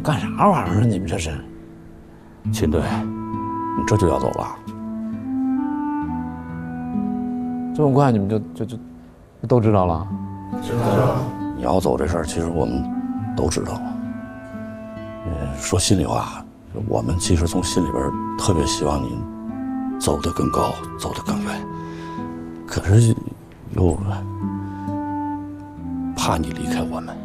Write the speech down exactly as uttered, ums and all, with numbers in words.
干啥玩意儿啊？你们这是？ 秦队，你这就要走了？ 这么快你们就就就都知道了？ 知道了。你要走这事儿，其实我们都知道。呃，说心里话，我们其实从心里边特别希望你走得更高，走得更远，可是又怕你离开我们。